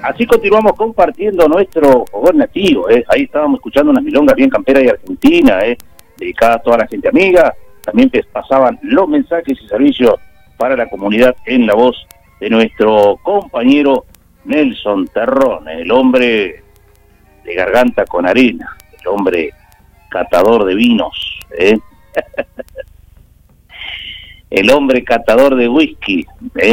Así continuamos compartiendo nuestro fogón nativo, Ahí estábamos escuchando unas milongas bien camperas y argentinas, dedicadas a toda la gente amiga. También pasaban los mensajes y servicios para la comunidad en la voz de nuestro compañero Nelson Terrón, el hombre de garganta con arena, el hombre catador de vinos, el hombre catador de whisky,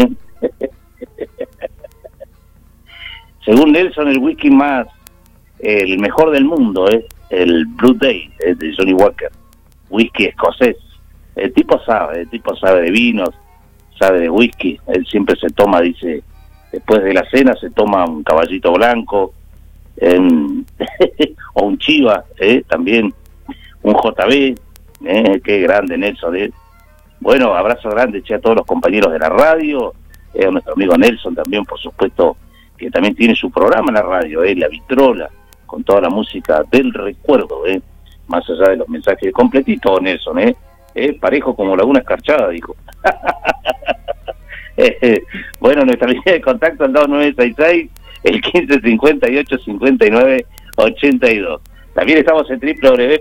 Según Nelson, el whisky el mejor del mundo es el Blue Day, de Johnny Walker, whisky escocés. El tipo sabe de vinos, sabe de whisky. Él siempre se toma, dice, después de la cena se toma un caballito blanco, o un chiva, también un JB, qué grande Nelson. Bueno, abrazo grande a todos los compañeros de la radio, a nuestro amigo Nelson también, por supuesto, que también tiene su programa en la radio, La Vitrola, con toda la música del recuerdo, más allá de los mensajes completitos, Nelson, parejo como Laguna Escarchada, dijo. Bueno, nuestra línea de contacto al 2966, el 1558-5982. También estamos en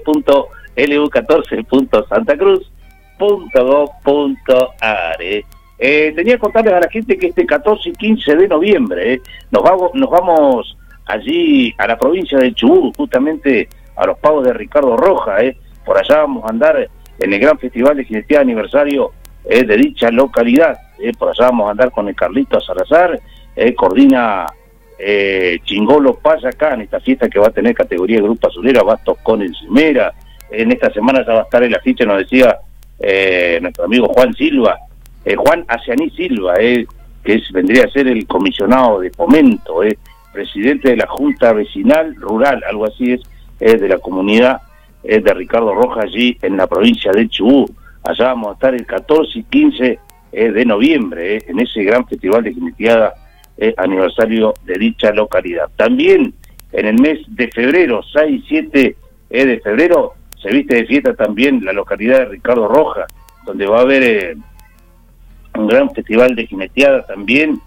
www.lu14.santacruz.gov.ar. Tenía que contarles a la gente que este 14 y 15 de noviembre nos vamos allí a la provincia de Chubut, justamente a los pagos de Ricardo Roja. Por allá vamos a andar en el gran festival de jineteada aniversario de dicha localidad. Por allá vamos a andar con el Carlito Salazar, coordina Chingolo Payacá en esta fiesta que va a tener categoría de Grupo Azulera, Bastos con encimera. En esta semana ya va a estar el afiche, nos decía nuestro amigo Juan Silva, Juan Asianí Silva, que vendría a ser el comisionado de fomento, presidente de la Junta Vecinal Rural, algo así es, de la comunidad de Ricardo Roja allí en la provincia de Chubut. Allá vamos a estar el 14 y 15 de noviembre, en ese gran festival de jineteada aniversario de dicha localidad. También en el mes de febrero, 6 y 7 de febrero, se viste de fiesta también la localidad de Ricardo Roja, donde va a haber un gran festival de jineteada también,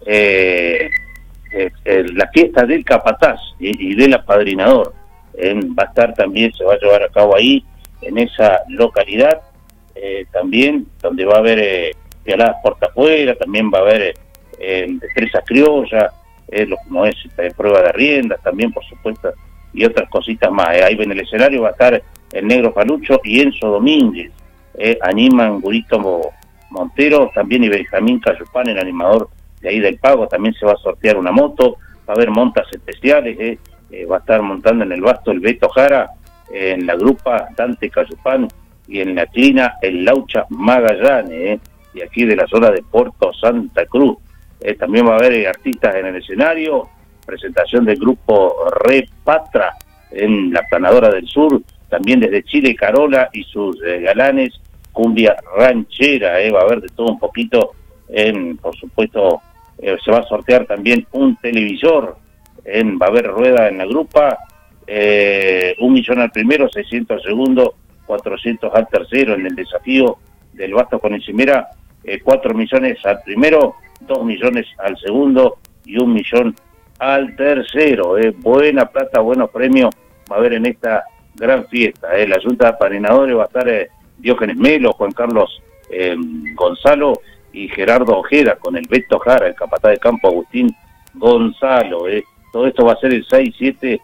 la fiesta del capataz y del apadrinador. Va a estar también, se va a llevar a cabo ahí, en esa localidad, también, donde va a haber pialadas portafuera, también va a haber destreza criolla, como es prueba de riendas, también, por supuesto, y otras cositas más. Ahí en el escenario va a estar el Negro Palucho y Enzo Domínguez, animan Gurito Montero, también, y Benjamín Cayupán, el animador de ahí del Pago. También se va a sortear una moto, va a haber montas especiales, va a estar montando en el Basto el Beto Jara, en la grupa Dante Cayupán, y en la China el Laucha Magallanes, y aquí de la zona de Puerto Santa Cruz. También va a haber artistas en el escenario, presentación del grupo Repatra en la Planadora del Sur, también desde Chile Carola y sus galanes, cumbia ranchera, va a haber de todo un poquito. Por supuesto, se va a sortear también un televisor, va a haber rueda en la grupa, 1 millón al primero, 600 al segundo, 400 al tercero. En el desafío del Basto con encimera, 4 millones al primero, 2 millones al segundo y 1 millón al tercero. Buena plata, buenos premios va a haber en esta gran fiesta. La Junta de Apadrinadores va a estar Diógenes Melo, Juan Carlos Gonzalo y Gerardo Ojeda, con el Beto Jara, el capataz de campo Agustín Gonzalo. Todo esto va a ser el 6 y 7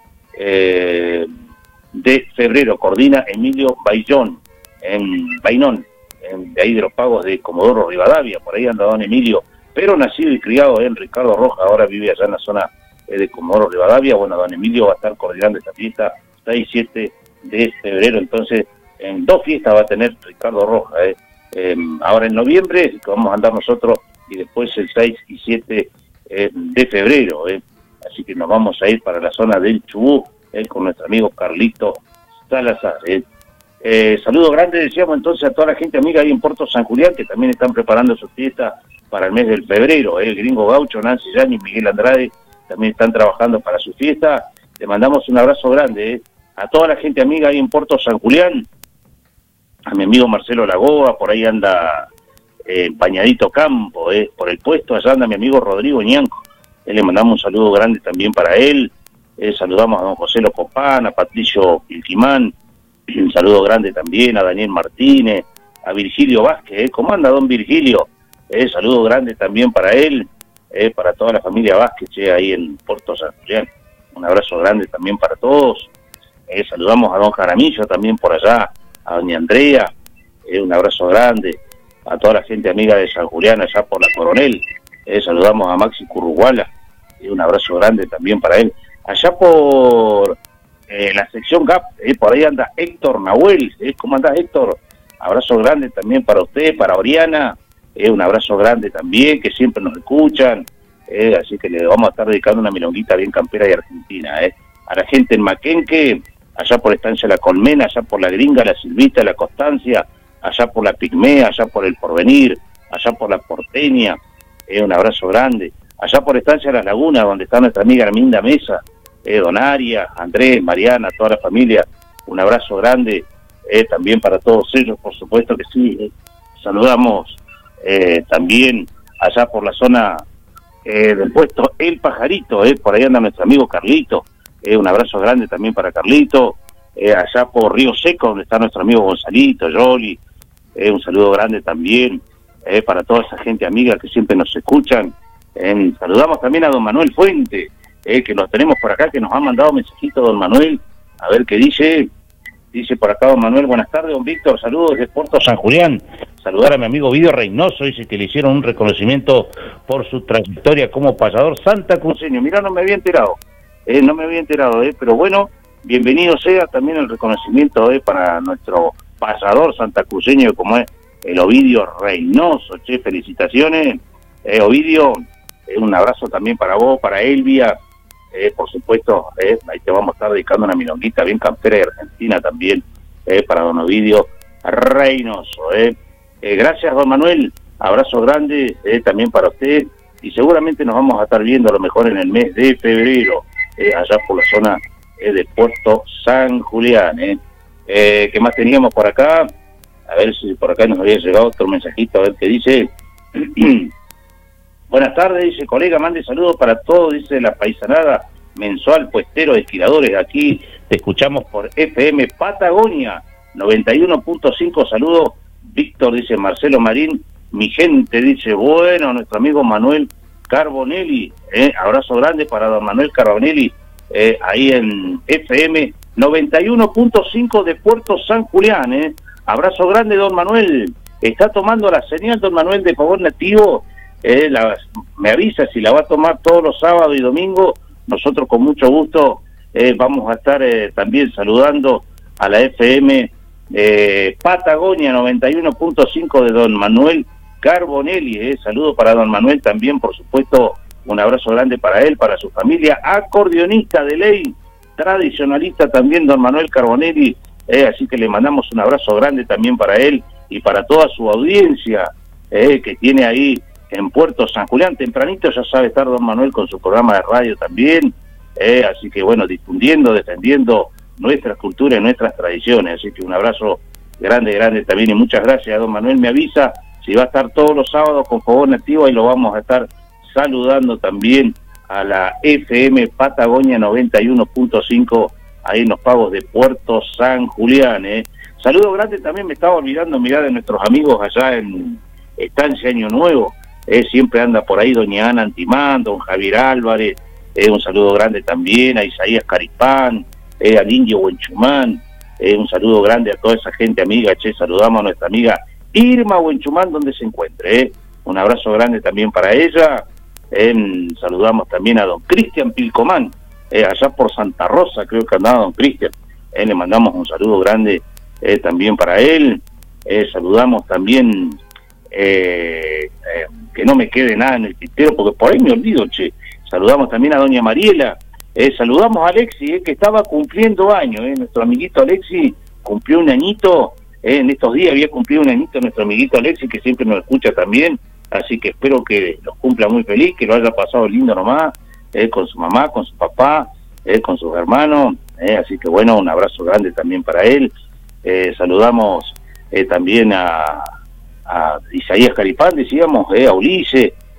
de febrero. Coordina Emilio Bainón, de ahí de los pagos de Comodoro Rivadavia. Por ahí anda don Emilio, pero nacido y criado en Ricardo Roja, ahora vive allá en la zona de Comodoro Rivadavia. Bueno, don Emilio va a estar coordinando esta fiesta 6 y 7 de febrero. Entonces, en 2 fiestas va a tener Ricardo Roja. Ahora en noviembre, que vamos a andar nosotros, y después el 6 y 7 de febrero. Así que nos vamos a ir para la zona del Chubut, con nuestro amigo Carlito Salazar. Saludo grande, decíamos entonces, a toda la gente amiga ahí en Puerto San Julián, que también están preparando su fiesta para el mes del febrero. El Gringo Gaucho, Nancy Yani, Miguel Andrade, también están trabajando para su fiesta. Le mandamos un abrazo grande a toda la gente amiga ahí en Puerto San Julián, a mi amigo Marcelo Lagoa, por ahí anda Pañadito Campo, por el puesto, allá anda mi amigo Rodrigo Ñanco, le mandamos un saludo grande también para él. Saludamos a don José Locopán, a Patricio Pilquimán, un saludo grande también a Daniel Martínez, a Virgilio Vázquez. ¿Cómo anda don Virgilio? Saludo grande también para él, para toda la familia Vázquez, ahí en Puerto San Julián. Un abrazo grande también para todos. Saludamos a don Jaramillo también por allá, a doña Andrea, un abrazo grande a toda la gente amiga de San Julián, allá por la Coronel. Saludamos a Maxi Curruguala, un abrazo grande también para él. Allá por la sección GAP, por ahí anda Héctor Nahuel. ¿Cómo anda Héctor? Abrazo grande también para usted, para Oriana, un abrazo grande también, que siempre nos escuchan, así que le vamos a estar dedicando una milonguita bien campera y argentina. A la gente en Maquenque, allá por Estancia La Colmena, allá por La Gringa, La Silvita, La Constancia, allá por La Pigmea, allá por El Porvenir, allá por La Porteña, un abrazo grande. Allá por Estancia Las Lagunas, donde está nuestra amiga Arminda Mesa, don Aria, Andrés, Mariana, toda la familia, un abrazo grande también para todos ellos, por supuesto que sí. Saludamos también allá por la zona del puesto El Pajarito, por ahí anda nuestro amigo Carlito, un abrazo grande también para Carlito. Allá por Río Seco, donde está nuestro amigo Gonzalito, Yoli, un saludo grande también para toda esa gente amiga que siempre nos escuchan. Saludamos también a don Manuel Fuente, que los tenemos por acá, que nos ha mandado un mensajito don Manuel, a ver qué dice. Dice por acá don Manuel: buenas tardes don Víctor, saludos desde Puerto San Julián. Saludar a mi amigo Vidio Reynoso, dice que le hicieron un reconocimiento por su trayectoria como payador santacruceño. Mirá, no me había enterado, pero bueno, bienvenido sea también el reconocimiento para nuestro payador santacruceño, como es el Ovidio Reynoso. Felicitaciones, Ovidio. Un abrazo también para vos, para Elvia, por supuesto, ahí te vamos a estar dedicando una milonguita bien campera y argentina también, para don Ovidio Reynoso. Gracias don Manuel, abrazo grande también para usted, y seguramente nos vamos a estar viendo a lo mejor en el mes de febrero, allá por la zona de Puerto San Julián. ¿Qué más teníamos por acá? A ver si por acá nos había llegado otro mensajito, a ver qué dice. Buenas tardes, dice colega, mande saludos para todos, dice la paisanada mensual puestero de esquiladores. Aquí te escuchamos por FM Patagonia 91.5. Saludos, Víctor, dice Marcelo Marín, mi gente, dice. Bueno, nuestro amigo Manuel Carbonelli, abrazo grande para don Manuel Carbonelli, ahí en FM 91.5 de Puerto San Julián. Abrazo grande don Manuel. Está tomando la señal don Manuel de Favor Nativo. Me avisa si la va a tomar todos los sábados y domingos. Nosotros con mucho gusto vamos a estar también saludando a la FM Patagonia 91.5 de don Manuel Carbonelli. Saludo para don Manuel también, por supuesto, un abrazo grande para él, para su familia. Acordeonista de ley, tradicionalista también don Manuel Carbonelli, así que le mandamos un abrazo grande también para él y para toda su audiencia que tiene ahí en Puerto San Julián. Tempranito ya sabe estar don Manuel con su programa de radio también, así que bueno, difundiendo, defendiendo nuestra cultura y nuestras tradiciones. Así que un abrazo grande también, y muchas gracias don Manuel. Me avisa si va a estar todos los sábados con Favor Nativo, y lo vamos a estar saludando también a la FM Patagonia 91.5 ahí en los pagos de Puerto San Julián. Saludo grande también, me estaba olvidando, mirá, de nuestros amigos allá en Estancia Año Nuevo. Siempre anda por ahí doña Ana Antimán, don Javier Álvarez, un saludo grande también a Isaías Caripán, al Indio Huenchumán, un saludo grande a toda esa gente amiga. Saludamos a nuestra amiga Irma Huenchumán, donde se encuentre, un abrazo grande también para ella. Saludamos también a don Cristian Pilcomán, allá por Santa Rosa, creo que andaba don Cristian, le mandamos un saludo grande también para él. Saludamos también, que no me quede nada en el tintero, porque por ahí me olvido, saludamos también a doña Mariela, saludamos a Alexi, que estaba cumpliendo años, nuestro amiguito Alexi cumplió un añito, en estos días había cumplido un añito nuestro amiguito Alexi, que siempre nos escucha también, así que espero que los cumpla muy feliz, que lo haya pasado lindo nomás, con su mamá, con su papá, con sus hermanos, así que bueno, un abrazo grande también para él. Saludamos también a Isaías Caripán, decíamos, a Ulises,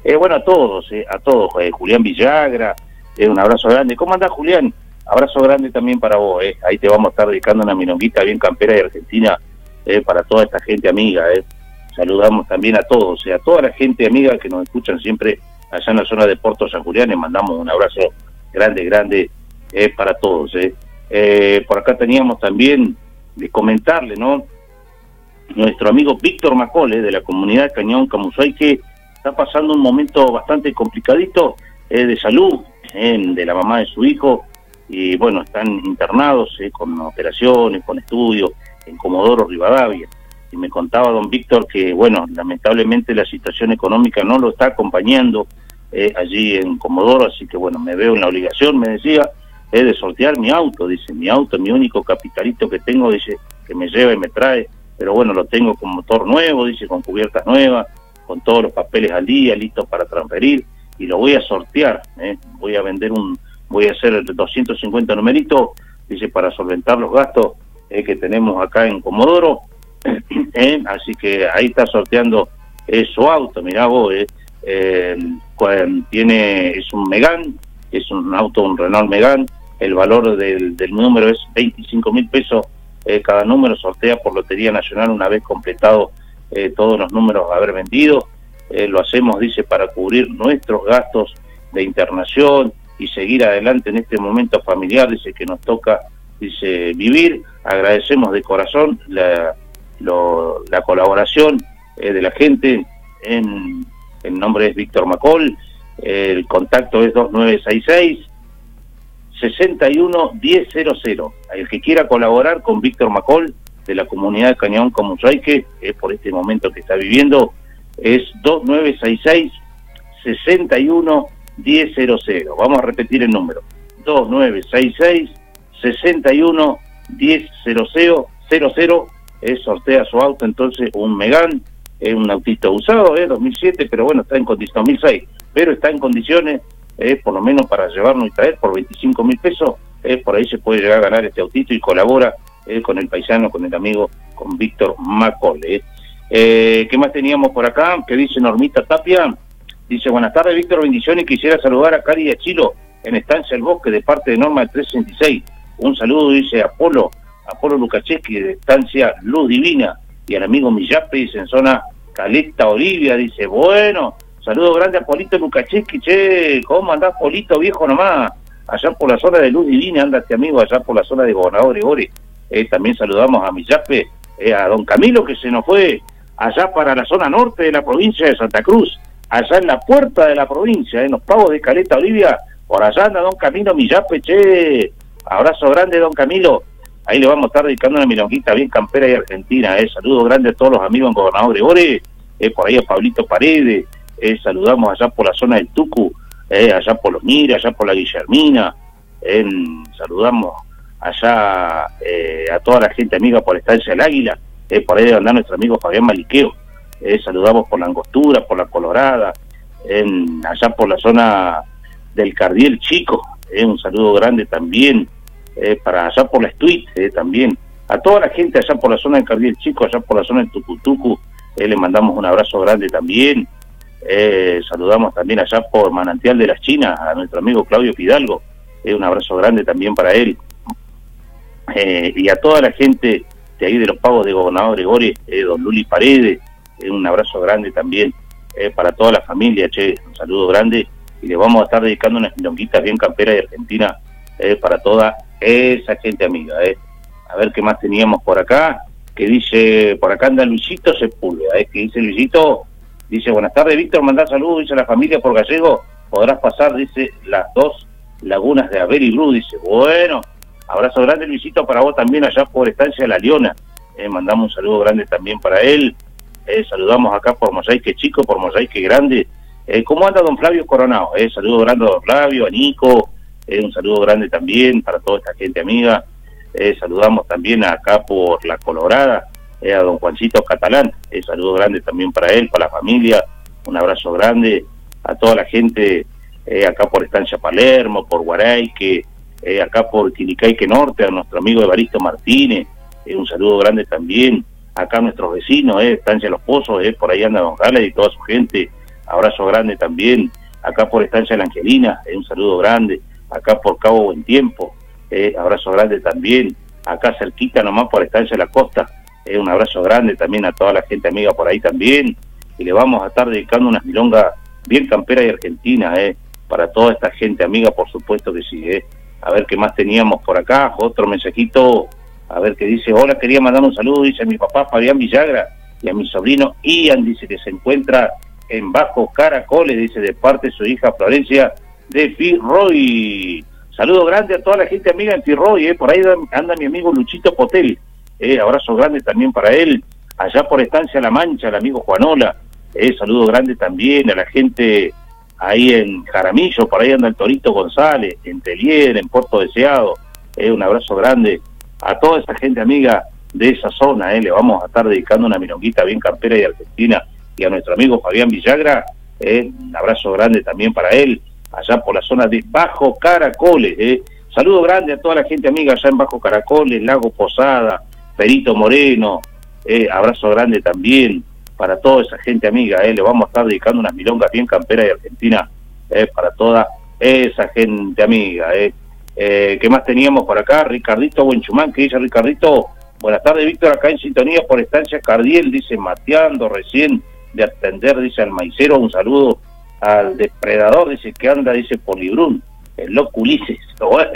Bueno, a todos, Julián Villagra, un abrazo grande. ¿Cómo andás, Julián? Abrazo grande también para vos, ahí te vamos a estar dedicando una milonguita bien campera de Argentina, para toda esta gente amiga, Saludamos también a todos, a toda la gente amiga que nos escuchan siempre allá en la zona de Puerto San Julián. Les mandamos un abrazo grande, para todos, Por acá teníamos también de comentarle, ¿no? Nuestro amigo Víctor Macol, de la comunidad Cañón Camusuay, que está pasando un momento bastante complicadito de salud, de la mamá de su hijo, y bueno, están internados con operaciones, con estudios, en Comodoro Rivadavia. Y me contaba don Víctor que, bueno, lamentablemente la situación económica no lo está acompañando allí en Comodoro, así que bueno, me veo en la obligación, me decía, de sortear mi auto, dice, mi auto, mi único capitalito que tengo, dice, que me lleva y me trae, pero bueno, lo tengo con motor nuevo, dice, con cubiertas nuevas, con todos los papeles al día, listos para transferir, y lo voy a sortear, voy a hacer 250 numeritos, dice, para solventar los gastos que tenemos acá en Comodoro, así que ahí está sorteando su auto. Mirá vos, es un Megane, es un auto, un Renault Megane, el valor del número es 25.000 pesos, cada número sortea por Lotería Nacional una vez completado todos los números a haber vendido. Lo hacemos, dice, para cubrir nuestros gastos de internación y seguir adelante en este momento familiar, dice, que nos toca, dice, vivir. Agradecemos de corazón la colaboración de la gente. El nombre es Víctor Macol, el contacto es 2966-611000. El que quiera colaborar con Víctor Macol de la comunidad de Cañón Camusuayque, por este momento que está viviendo, es 2966-611000. Vamos a repetir el número, 2966-611000. Sortea su auto, entonces, un Megane, un autito usado, 2007, pero bueno, está en condición, 2006, pero está en condiciones, por lo menos para llevarnos y traer por 25.000 pesos, por ahí se puede llegar a ganar este autito y colabora con el paisano, con el amigo, con Víctor Macol. ¿Qué más teníamos por acá? ¿Qué dice Normita Tapia? Dice, buenas tardes, Víctor, bendiciones, quisiera saludar a Cari y a Chilo en Estancia El Bosque, de parte de Norma del 366. Un saludo, dice Apolo Lukacheski, de Estancia Luz Divina, y al amigo Millape, dice, en zona Caleta Olivia, dice, bueno, saludo grande a Polito Lukacheski. Che, ¿cómo andás, Polito, viejo nomás? Allá por la zona de Luz Divina, ándate, amigo, allá por la zona de Gobernador Gregori. También saludamos a Millape, a don Camilo, que se nos fue allá para la zona norte de la provincia de Santa Cruz, allá en la puerta de la provincia, en los pagos de Caleta Olivia, por allá anda don Camilo Millape. Che, abrazo grande, don Camilo. Ahí le vamos a estar dedicando una milonguita bien campera y argentina. Saludo grande a todos los amigos en Gobernador Gregori, por ahí a Pablito Paredes, saludamos allá por la zona del Tucu, allá por los Mira, allá por la Guillermina, saludamos allá a toda la gente amiga por la Estancia del Águila, por ahí debe andar nuestro amigo Fabián Maliqueo, saludamos por la Angostura, por la Colorada, allá por la zona del Cardiel Chico, un saludo grande también, para allá por la Estuit, también, a toda la gente allá por la zona del Cardiel Chico, allá por la zona del Tucutucu, le mandamos un abrazo grande también. Saludamos también allá por Manantial de las Chinas a nuestro amigo Claudio Fidalgo, un abrazo grande también para él, y a toda la gente de ahí de los pagos de Gobernador Gregori, don Luli Paredes, un abrazo grande también para toda la familia. Che, un saludo grande, y le vamos a estar dedicando unas milonguitas bien camperas de Argentina para toda esa gente amiga. A ver qué más teníamos por acá, que dice, por acá anda Luisito Sepúlveda, que dice Luisito, dice, buenas tardes, Víctor, mandá saludos, dice, a la familia por Gallego, podrás pasar, dice, las dos lagunas de Aver y Bru, dice, bueno, abrazo grande, Luisito, para vos también allá por Estancia de La Leona, mandamos un saludo grande también para él, saludamos acá por Mosaique Chico, por Mosaique Grande. ¿Cómo anda don Flavio Coronado? Saludo grande a don Flavio, a Nico, un saludo grande también para toda esta gente amiga. Saludamos también acá por La Colorada, a don Juancito Catalán, saludo grande también para él, para la familia, un abrazo grande a toda la gente acá por Estancia Palermo, por Guaraique, acá por Quilicaique Norte, a nuestro amigo Evaristo Martínez, un saludo grande también, acá a nuestros vecinos, Estancia Los Pozos, por ahí anda don Gales y toda su gente, abrazo grande también, acá por Estancia La Angelina, un saludo grande, acá por Cabo Buen Tiempo, abrazo grande también, acá cerquita nomás por Estancia La Costa, un abrazo grande también a toda la gente amiga por ahí también, y le vamos a estar dedicando unas milongas bien camperas y argentinas, para toda esta gente amiga, por supuesto que sí, A ver qué más teníamos por acá, otro mensajito, a ver qué dice: hola, quería mandar un saludo, dice a mi papá Fabián Villagra, y a mi sobrino Ian, dice que se encuentra en Bajo Caracoles, dice, de parte de su hija Florencia de Firroy. Saludo grande a toda la gente amiga en Firroy, por ahí anda mi amigo Luchito Potel, abrazo grande también para él, allá por Estancia La Mancha, el amigo Juanola, saludo grande también a la gente ahí en Jaramillo, por ahí anda el Torito González, en Telier, en Puerto Deseado, un abrazo grande a toda esa gente amiga de esa zona, le vamos a estar dedicando una milonguita bien campera y argentina, y a nuestro amigo Fabián Villagra, un abrazo grande también para él, allá por la zona de Bajo Caracoles, saludo grande a toda la gente amiga allá en Bajo Caracoles, Lago Posada, Perito Moreno, abrazo grande también para toda esa gente amiga, le vamos a estar dedicando unas milongas bien camperas y argentinas, para toda esa gente amiga, ¿qué más teníamos por acá? Ricardito Buenchumán, que dice Ricardito: buenas tardes, Víctor, acá en sintonía por Estancia Cardiel, dice, mateando recién de atender, dice, al maicero, un saludo al depredador, dice, que anda, dice, por Librún, el loco Ulises. Bueno,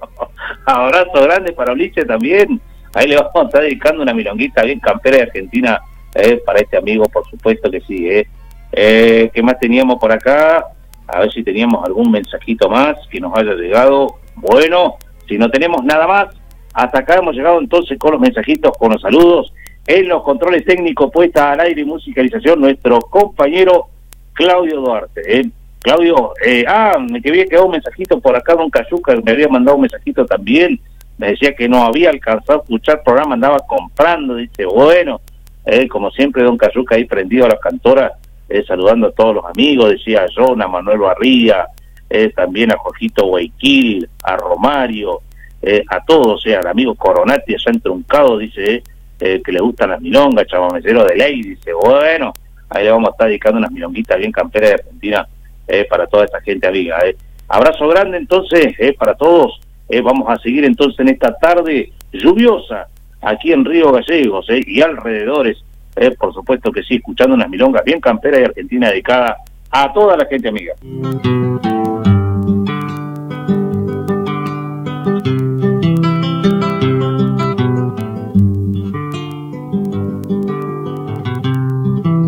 abrazo grande para Ulises también, ahí le vamos a estar dedicando una milonguita bien campera y argentina, para este amigo, por supuesto que sí, ¿qué más teníamos por acá? A ver si teníamos algún mensajito más que nos haya llegado. Bueno, si no tenemos nada más, hasta acá hemos llegado entonces con los mensajitos, con los saludos. En los controles técnicos, puesta al aire y musicalización, nuestro compañero Claudio Duarte. Claudio, me había quedado un mensajito por acá, don Cayuca, me había mandado un mensajito también, me decía que no había alcanzado a escuchar el programa, andaba comprando, dice, bueno, como siempre don Cayuca ahí prendido a las cantoras, saludando a todos los amigos, decía a John, a Manuel Barría, también a Jorgito Guayquil, a Romario, a todos, al amigo Coronati allá entruncado, dice, que le gustan las milongas, chamamecero de ley, dice, bueno, ahí le vamos a estar dedicando unas milonguitas bien camperas de Argentina, para toda esta gente amiga. Abrazo grande entonces, para todos, vamos a seguir entonces en esta tarde lluviosa, aquí en Río Gallegos, y alrededores, por supuesto que sí, escuchando unas milongas bien camperas y argentinas dedicadas a toda la gente amiga.